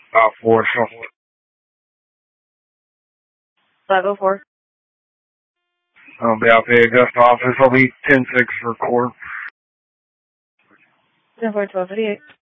4, so. 504. Be out the Augusta office. I'll be 10-6 for court. 10-4, 1258.